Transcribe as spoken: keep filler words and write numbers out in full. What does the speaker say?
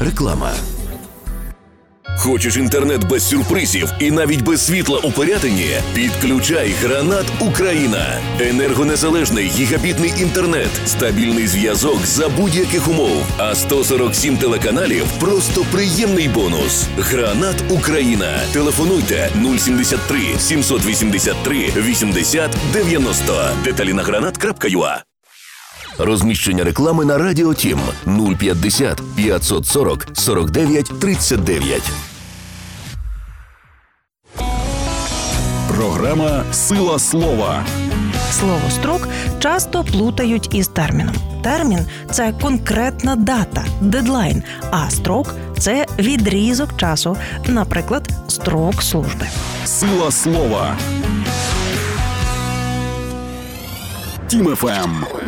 Реклама. Хочеш інтернет без сюрпризів і навіть без світла у перетині? Підключай Гранат Україна. Енергонезалежний гігабітний інтернет, стабільний зв'язок за будь-яких умов. А сто сорок сім телеканалів – просто приємний бонус. Гранат Україна. Телефонуйте нуль сімдесят три сімсот вісімдесят три вісімдесят дев'яносто. Деталі на гранат крапка ю а. Розміщення реклами на Радіо Тім нуль п'ятдесят п'ятсот сорок сорок дев'ять тридцять дев'ять. Програма «Сила слова». Слово «строк» часто плутають із терміном. Термін – це конкретна дата, дедлайн, а строк – це відрізок часу, наприклад, строк служби. «Сила слова». Тім еф ем.